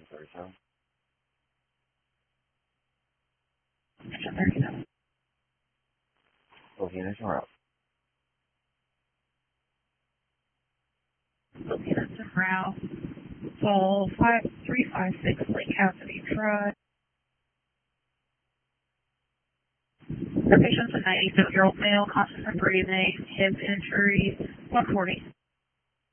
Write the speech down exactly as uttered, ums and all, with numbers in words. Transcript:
thirty-seven. thirty-seven. Okay, that's route. Okay, that's a route. So five three five six Lake Cassidy Drive. The patient's a ninety-seven-year-old male, conscious and breathing, hip injury, one forty.